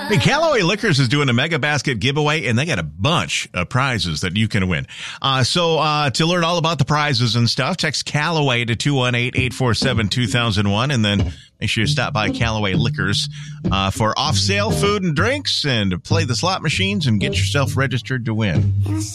Hey, Callaway Liquors is doing a mega basket giveaway, and they got a bunch of prizes that you can win. So to learn all about the prizes and stuff, text Callaway to 218-847-2001, and then make sure you stop by Callaway Liquors for off-sale food and drinks, and play the slot machines and get yourself registered to win.